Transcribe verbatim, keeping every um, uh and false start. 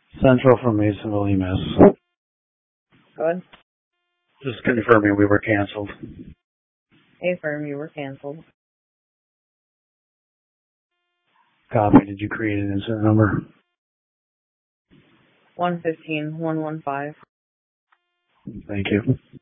Central from Masonville, E M S. Go ahead. Just confirming we were canceled. Hey, firm, you were canceled. Copy. Did you create an incident number? one fifteen one one five. Thank you.